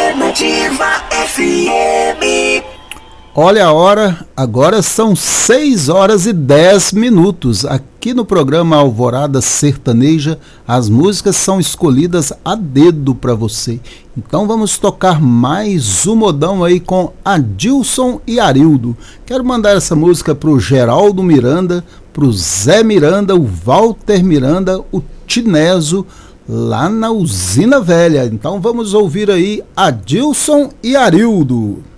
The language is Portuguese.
Alternativa FM. Olha a hora, agora são 6 horas e 10 minutos. Aqui no programa Alvorada Sertaneja, as músicas são escolhidas a dedo para você. Então vamos tocar mais um modão aí com Adilson e Arildo. Quero mandar essa música pro Geraldo Miranda, pro Zé Miranda, o Walter Miranda, o Tineso, lá na Usina Velha. Então vamos ouvir aí Adilson e Arildo.